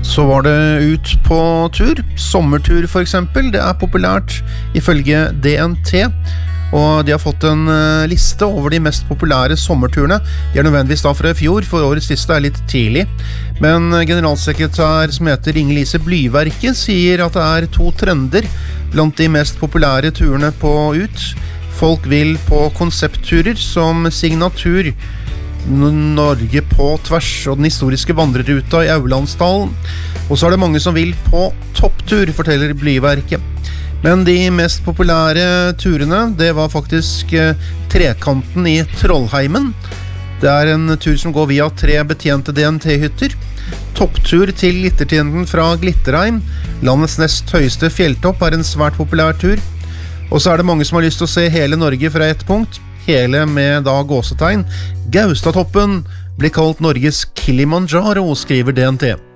Så var det ut på tur. Sommertur for eksempel. Det populært ifølge DNT. Og de har fått en liste over de mest populære sommerturene. De nødvendigvis da fra i fjor, for årets liste litt tidlig. Men generalsekretær som heter Inger-Lise Blyverke sier at det 2 trender blant de mest populære turene på ut. Folk vil på konseptturer som signatur, Norge på tvers og den historiske vandreruta i Aulandsdalen. Og så det mange som vil på topptur, forteller Blyverke. Men de mest populære turene, det var faktisk Trekanten i Trollheimen. Det en tur som går via 3 betjente DNT-hytter. Topptur til Glittertinden fra Glitterheim. Landets nest høyeste fjelltopp en svært populær tur. Og så det mange som har lyst til å se hele Norge fra ett punkt. Hele med da gåsetegn. Gaustatoppen blir kalt Norges Kilimanjaro, skriver DNT.